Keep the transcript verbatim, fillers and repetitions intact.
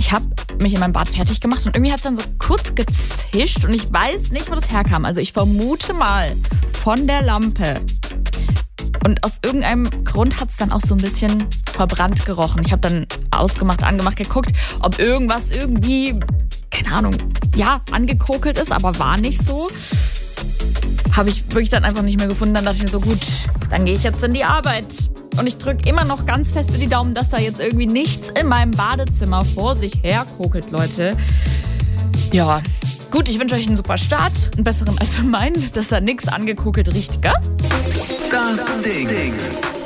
ich habe mich in meinem Bad fertig gemacht und irgendwie hat es dann so kurz gezischt und ich weiß nicht, wo das herkam. Also ich vermute mal von der Lampe. Und aus irgendeinem Grund hat es dann auch so ein bisschen verbrannt gerochen. Ich habe dann ausgemacht, angemacht, geguckt, ob irgendwas irgendwie, keine Ahnung, ja, angekokelt ist, aber war nicht so. Habe ich wirklich dann einfach nicht mehr gefunden. Dann dachte ich mir so, gut, dann gehe ich jetzt in die Arbeit. Und ich drücke immer noch ganz fest in die Daumen, dass da jetzt irgendwie nichts in meinem Badezimmer vor sich her kokelt, Leute. Ja, gut, ich wünsche euch einen super Start, einen besseren als meinen, dass da nichts angekokelt riecht, gell? Das Ding.